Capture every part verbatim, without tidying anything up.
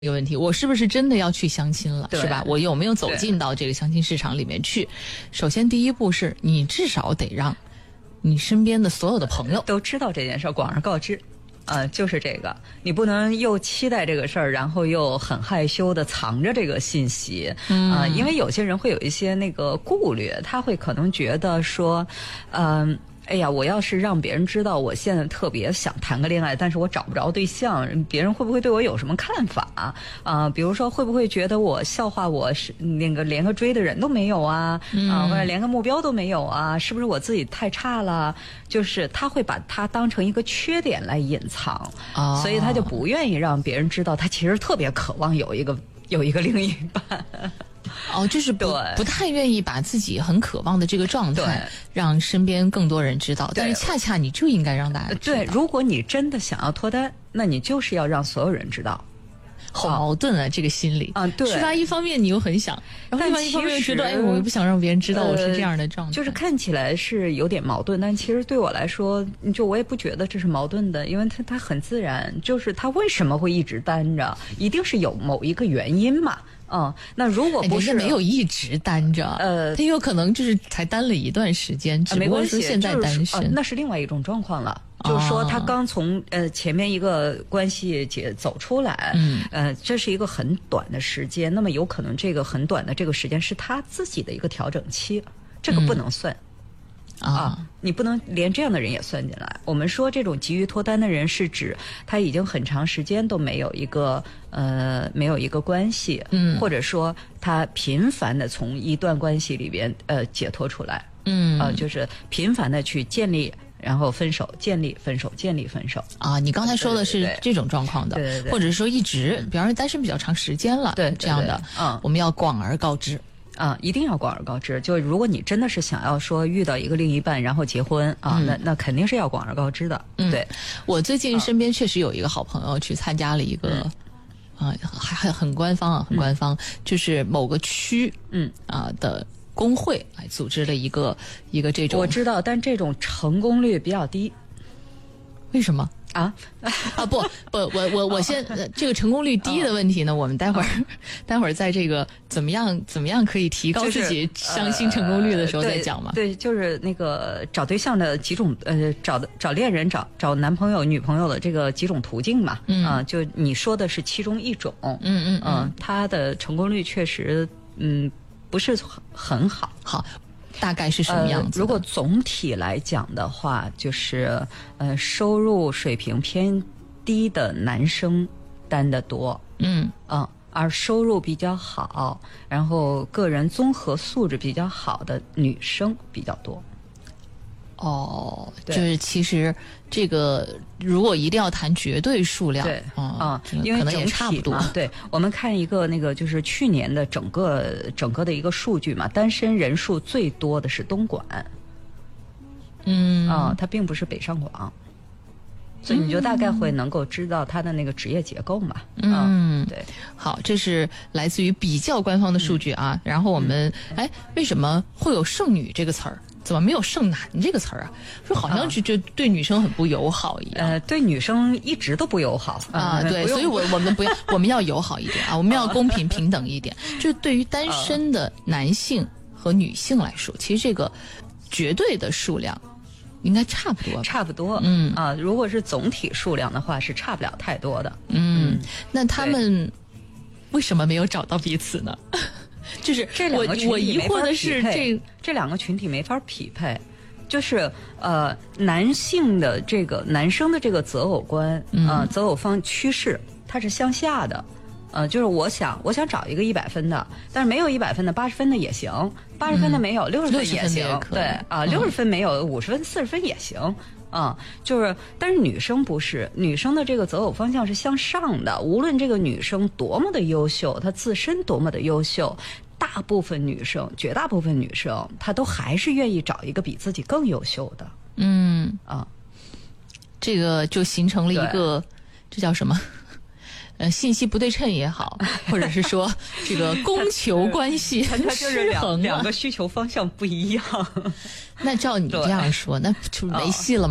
一个问题，我是不是真的要去相亲了，是吧？我有没有走进到这个相亲市场里面去？首先第一步是你至少得让你身边的所有的朋友都知道这件事，广而告之。呃，就是这个，你不能又期待这个事儿，然后又很害羞的藏着这个信息，嗯、呃，因为有些人会有一些那个顾虑，他会可能觉得说，嗯、呃。哎呀，我要是让别人知道我现在特别想谈个恋爱，但是我找不着对象，别人会不会对我有什么看法啊、呃？比如说会不会觉得我笑话我是那个连个追的人都没有啊？啊、嗯呃，或者连个目标都没有啊？是不是我自己太差了？就是他会把它当成一个缺点来隐藏，哦、所以他就不愿意让别人知道他其实特别渴望有一个有一个另一半。 哦，就是不不太愿意把自己很渴望的这个状态让身边更多人知道，但是恰恰你就应该让大家知道。 对，如果你真的想要脱单，那你就是要让所有人知道。 好矛盾啊，哦、这个心理啊，对， 是吧？一方面你又很想，然后另外一方面又觉得，哎，我又不想让别人知道我是这样的状态、呃， 就是看起来是有点矛盾，但其实对我来说，就我也不觉得这是矛盾的，因为它它很自然，就是他为什么会一直单着，一定是有某一个原因嘛。嗯，那如果不是、 哎、没有一直单着，呃，他有可能就是才单了一段时间，只不过说现在单身， 就是呃、那是另外一种状况了。就是说，他刚从呃前面一个关系解走出来，嗯，呃，这是一个很短的时间，那么有可能这个很短的这个时间是他自己的一个调整期，这个不能算。嗯啊，你不能连这样的人也算进来。我们说这种急于脱单的人，是指他已经很长时间都没有一个呃没有一个关系，嗯，或者说他频繁的从一段关系里边呃解脱出来，嗯，呃，就是频繁的去建立。然后分手，建立分手，建立分手啊！你刚才说的是这种状况的， 对对对， 或者说一直，比方说单身比较长时间了， 对，对对这样的，嗯，我们要广而告之。 啊，一定要广而告之。就如果你真的是想要说遇到一个另一半，然后结婚啊，嗯、那那肯定是要广而告之的。 嗯， 对。 我最近身边确实有一个好朋友去参加了一个，嗯、啊，还很很官方啊，很官方，嗯、就是某个区，嗯啊的工会来组织了一个一个这种。 我知道，但这种成功率比较低。 为什么？ 啊啊不不，我我我先、呃、这个成功率低的问题呢，我们待会儿、哦、待会儿在这个怎么样怎么样可以提高自己相亲成功率的时候再讲嘛、 就是呃。对，就是那个找对象的几种呃，找的找恋人找找男朋友女朋友的这个几种途径嘛。嗯啊、呃，就你说的是其中一种。嗯嗯嗯、呃，它的成功率确实嗯不是很好。 好。大概是什么样子、 呃？如果总体来讲的话，就是呃，收入水平偏低的男生单得多，嗯嗯，而收入比较好，然后个人综合素质比较好的女生比较多。 哦，就是其实这个如果一定要谈绝对数量， 对啊、嗯，因为可能也差不多。 对，我们看一个那个就是去年的整个整个的一个数据嘛，单身人数最多的是东莞，嗯啊，它并不是北上广，所以你就大概会能够知道它的那个职业结构嘛。嗯，对。 好，这是来自于比较官方的数据啊。嗯、然后我们哎、嗯，为什么会有剩女这个词儿？怎么没有剩男这个词儿啊？说好像就就对女生很不友好一样。 呃，对女生一直都不友好啊。对，所以我我们不要，我们要友好一点啊，我们要公平平等一点。就对于单身的男性和女性来说，其实这个绝对的数量应该差不多， 差不多。嗯啊，如果是总体数量的话，是差不了太多的。 嗯，那他们为什么没有找到彼此呢？就是这两个群体我我疑惑的是这这两个群体没法匹配，就是呃男性的这个男生的这个择偶观啊、嗯呃、择偶方趋势它是向下的，呃就是我想我想找一个一百分的，但是没有一百分的八十分的也行，八十分的没有六十、嗯、分也行， 也对啊六十分没有五十分四十分也行。啊、嗯，就是，但是女生不是，女生的这个择偶方向是向上的。无论这个女生多么的优秀，她自身多么的优秀，大部分女生，绝大部分女生，她都还是愿意找一个比自己更优秀的。嗯啊， 这个就形成了一个，这叫什么？呃，信息不对称也好，或者是说这个供求关系失衡， 两个需求方向不一样。 那照你这样说，那就没戏了吗？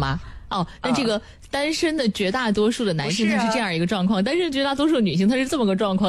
哦，那这个单身的绝大多数的男性不是啊他是这样一个状况，单身绝大多数的女性她是这么个状况。